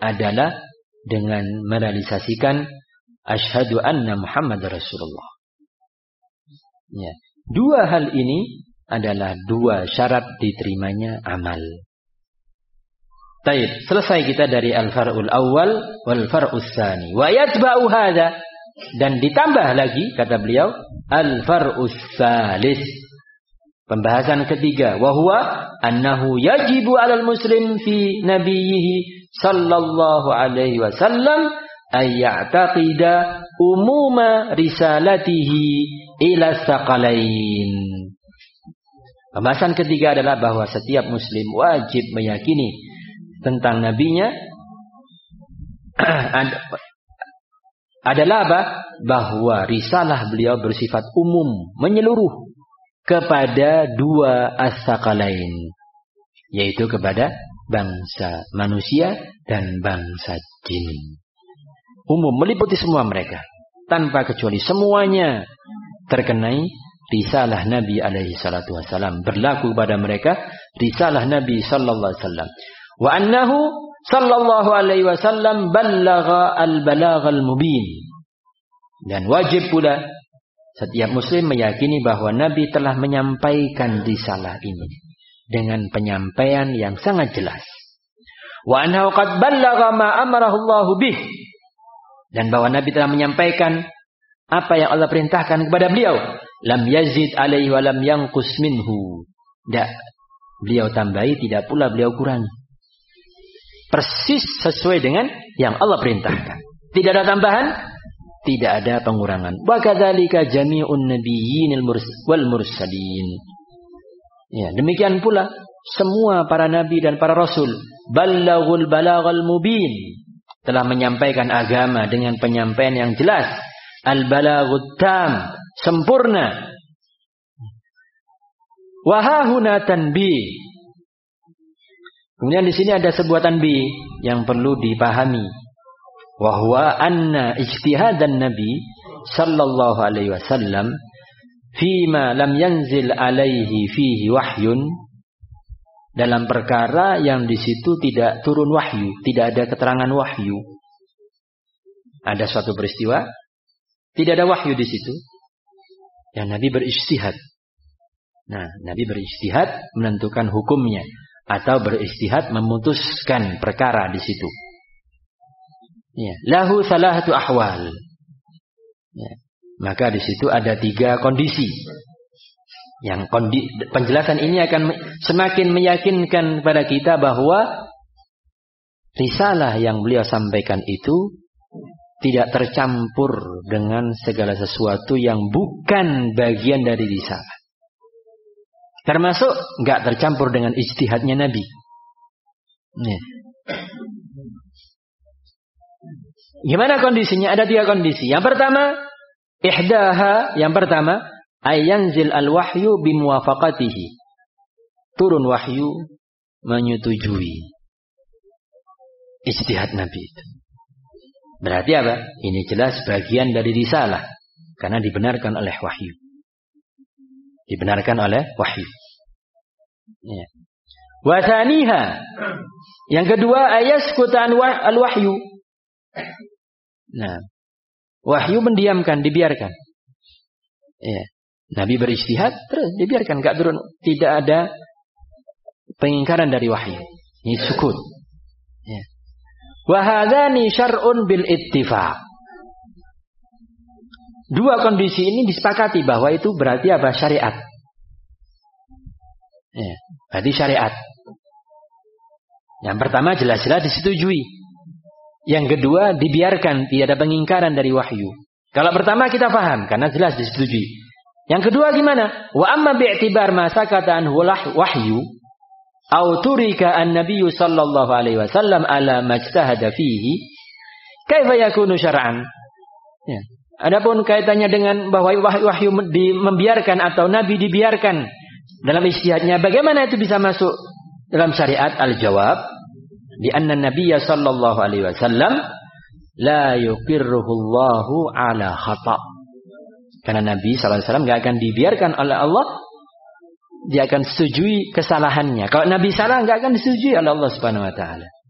adalah dengan merealisasikan asyhadu anna Muhammad Rasulullah. Ya. Dua hal ini adalah dua syarat diterimanya amal. Baik, selesai kita dari al-far'ul awal wal far'us tsani. Wa yatba'u hadza, dan ditambah lagi kata beliau al-far'us tsalis. Pembahasan ketiga, wa huwa annahu yajibu 'alal muslim fi nabiyhi sallallahu alaihi wasallam ay ya'taqida umuma risalatihi ila tsaqalain. Pembahasan ketiga adalah bahwa setiap muslim wajib meyakini tentang nabinya adalah apa? Bahwa risalah beliau bersifat umum, menyeluruh kepada dua as-tsaqalain, yaitu kepada bangsa manusia dan bangsa jin. Umum, meliputi semua mereka tanpa kecuali, semuanya terkenai risalah Nabi alaihi salatu wasallam, berlaku pada mereka risalah Nabi sallallahu alaihi wasallam. Wa annahu sallallahu alaihi wasallam ballagha al-balaghal mubin. Dan wajib pula setiap muslim meyakini bahwa Nabi telah menyampaikan risalah ini dengan penyampaian yang sangat jelas. Wa annahu qad ballagha ma amarahu Allah bih. Dan bahwa Nabi telah menyampaikan apa yang Allah perintahkan kepada beliau. Lam yazid alaihi wa lam yanqus minhu. Tidak beliau tambahi, tidak pula beliau kurangi. Persis sesuai dengan yang Allah perintahkan. Tidak ada tambahan, tidak ada pengurangan. Wa kadzalika jami'un nabiyyin wal mursalin. Ya, demikian pula semua para nabi dan para rasul ballaghul balaghal mubin, telah menyampaikan agama dengan penyampaian yang jelas. Al-balaghut tam, sempurna. Wa hahuna tanbih. Kemudian di sini ada sebuah tanbih yang perlu dipahami. Wa huwa anna ijtihadan Nabi sallallahu alaihi wasallam fima lam yanzil alaihi fihi wahyun, dalam perkara yang di situ tidak turun wahyu, tidak ada keterangan wahyu. Ada suatu peristiwa, tidak ada wahyu di situ, yang Nabi berijtihad. Nah, Nabi berijtihad menentukan hukumnya atau berijtihad memutuskan perkara di situ. Ya, lahu salahatu ahwal. Ya, maka di situ ada 3 kondisi. Yang penjelasan ini akan semakin meyakinkan kepada kita bahwa risalah yang beliau sampaikan itu tidak tercampur dengan segala sesuatu yang bukan bagian dari risalah. Termasuk enggak tercampur dengan ijtihadnya Nabi. Nih. Gimana kondisinya? Ada 3 kondisi. Yang pertama, ihdaha, yang pertama, ayanzil al-wahyu bimuwafaqatihi. Turun wahyu menyetujui ijtihad Nabi itu. Berarti apa? Ini jelas bagian dari risalah, karena dibenarkan oleh wahyu. Dibenarkan oleh wahyu. Ya. Wa tsaniha, yang kedua, ayaskutan al-wahyu. Nah, wahyu mendiamkan, dibiarkan. Ya. Nabi berijtihad, terus dibiarkan, enggak turun, tidak ada pengingkaran dari wahyu. Ini sukut. Ya. Wa hadzani syar'un bil ittifaq. 2 kondisi ini disepakati bahwa itu berarti apa? Syariat. Ya, berarti syariat. Yang pertama jelas-jelas disetujui. Yang kedua dibiarkan, tidak ada pengingkaran dari wahyu. Kalau pertama kita paham karena jelas disetujui. Yang kedua gimana? Wa amma bi'tibar ma sakata anhu wahyu au turika an-nabiy sallallahu alaihi wasallam ala majtahada fihi, kaifa yakunu syar'an? Ya. Adapun kaitannya dengan bahwa wahyu membiarkan atau Nabi dibiarkan dalam ijtihadnya, bagaimana itu bisa masuk dalam syariat? Al-jawab, di anna Nabiyya sallallahu alaihi wasallam la yuqirruhu Allahu ala khata'. Karena Nabi sallallahu alaihi wasallam enggak akan dibiarkan oleh Allah, dia akan setujui kesalahannya. Kalau Nabi salah enggak akan disetujui oleh Allah Subhanahu wa taala.